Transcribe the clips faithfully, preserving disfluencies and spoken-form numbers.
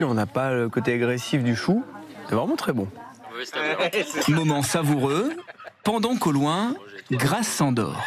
On n'a pas le côté agressif du chou. C'est vraiment très bon. Moment savoureux, pendant qu'au loin, Grace s'endort.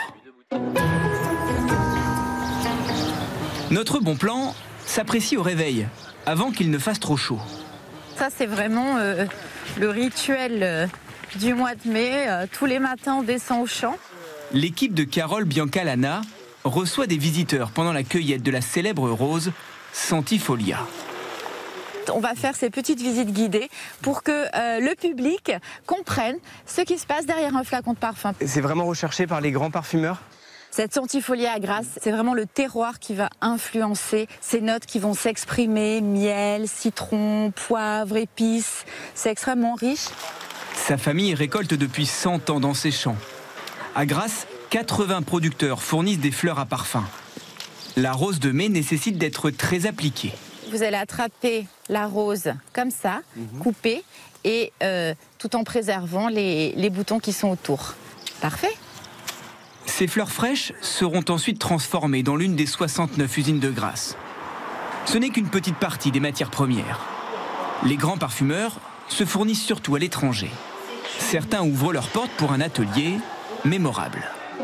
Notre bon plan s'apprécie au réveil, avant qu'il ne fasse trop chaud. Ça, c'est vraiment euh, le rituel euh, du mois de mai. Euh, tous les matins, on descend au champ. L'équipe de Carole Biancalana reçoit des visiteurs pendant la cueillette de la célèbre rose Centifolia. On va faire ces petites visites guidées pour que euh, le public comprenne ce qui se passe derrière un flacon de parfum. C'est vraiment recherché par les grands parfumeurs. Cette Centifolia à Grasse, c'est vraiment le terroir qui va influencer ces notes qui vont s'exprimer, miel, citron, poivre, épices. C'est extrêmement riche. Sa famille récolte depuis cent ans dans ses champs. À Grasse, quatre-vingts producteurs fournissent des fleurs à parfum. La rose de mai nécessite d'être très appliquée. Vous allez attraper la rose comme ça, mmh. coupée, et euh, tout en préservant les, les boutons qui sont autour. Parfait. Ces fleurs fraîches seront ensuite transformées dans l'une des soixante-neuf usines de Grasse. Ce n'est qu'une petite partie des matières premières. Les grands parfumeurs se fournissent surtout à l'étranger. Certains ouvrent leurs portes pour un atelier mémorable.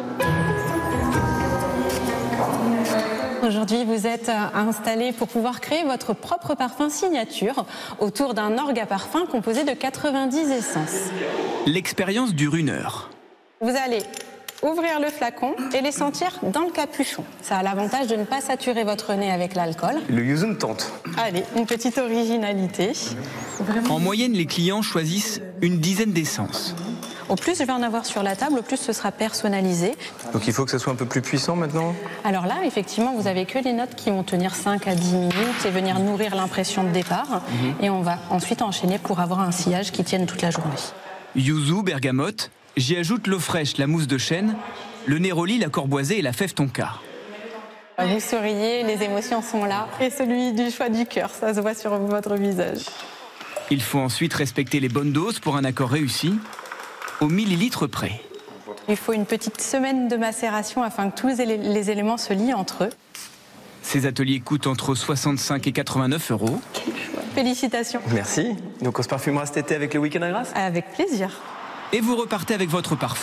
Aujourd'hui, vous êtes installé pour pouvoir créer votre propre parfum signature autour d'un orgue à parfum composé de quatre-vingt-dix essences. L'expérience dure une heure. Vous allez ouvrir le flacon et les sentir dans le capuchon. Ça a l'avantage de ne pas saturer votre nez avec l'alcool. Le yuzu me tente. Allez, une petite originalité. Vraiment. En moyenne, les clients choisissent une dizaine d'essences. Au plus je vais en avoir sur la table, au plus ce sera personnalisé. Donc il faut que ça soit un peu plus puissant maintenant ? Alors là, effectivement, vous avez que les notes qui vont tenir cinq à dix minutes et venir nourrir l'impression de départ. Mmh. Et on va ensuite enchaîner pour avoir un sillage qui tienne toute la journée. Yuzu, bergamote, j'y ajoute l'eau fraîche, la mousse de chêne, le néroli, la corboisée et la fève tonka. Vous souriez, les émotions sont là. Et celui du choix du cœur, ça se voit sur votre visage. Il faut ensuite respecter les bonnes doses pour un accord réussi, au millilitre près. Il faut une petite semaine de macération afin que tous les éléments se lient entre eux. Ces ateliers coûtent entre soixante-cinq et quatre-vingt-neuf euros. Félicitations. Merci. Donc on se parfumera cet été avec le week-end à Grasse ? Avec plaisir. Et vous repartez avec votre parfum.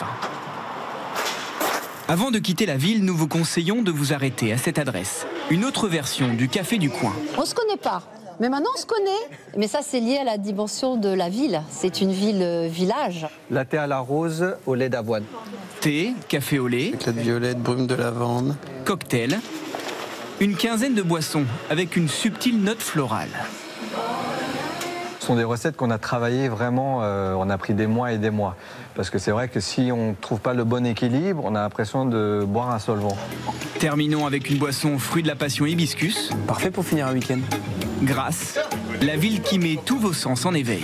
Avant de quitter la ville, nous vous conseillons de vous arrêter à cette adresse. Une autre version du café du coin. On ne se connaît pas, mais maintenant on se connaît. Mais ça, c'est lié à la dimension de la ville. C'est une ville-village. Latte à la rose au lait d'avoine. Thé, café au lait. Éclat de violette, brume de lavande. Cocktail. Une quinzaine de boissons avec une subtile note florale. Ce sont des recettes qu'on a travaillées vraiment, euh, on a pris des mois et des mois. Parce que c'est vrai que si on ne trouve pas le bon équilibre, on a l'impression de boire un solvant. Terminons avec une boisson fruit de la passion hibiscus. Parfait pour finir un week-end. Grasse, la ville qui met tous vos sens en éveil.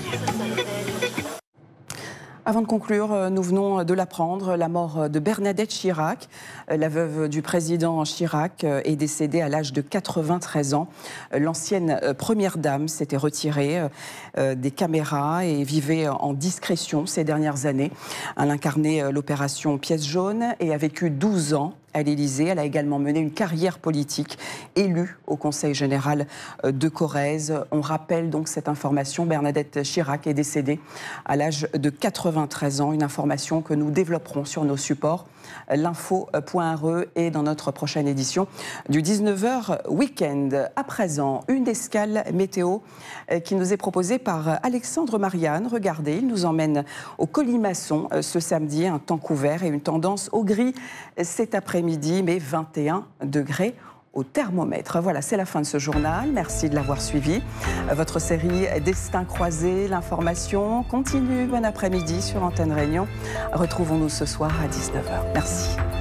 Avant de conclure, nous venons de l'apprendre, la mort de Bernadette Chirac, la veuve du président Chirac, est décédée à l'âge de quatre-vingt-treize ans. L'ancienne première dame s'était retirée des caméras et vivait en discrétion ces dernières années. Elle incarnait l'opération Pièce jaune et a vécu douze ans à l'Élysée. Elle a également mené une carrière politique, élue au Conseil général de Corrèze. On rappelle donc cette information, Bernadette Chirac est décédée à l'âge de quatre-vingt-treize ans, une information que nous développerons sur nos supports, l'info point r e et dans notre prochaine édition du dix-neuf heures Week-end. À présent, une escale météo qui nous est proposée par Alexandre Marianne. Regardez, il nous emmène au Colimaçon ce samedi, un temps couvert et une tendance au gris cet après-midi, mais vingt et un degrés au thermomètre. Voilà, c'est la fin de ce journal. Merci de l'avoir suivi. Votre série Destin croisé, l'information continue. Bon après-midi sur Antenne Réunion. Retrouvons-nous ce soir à dix-neuf heures. Merci.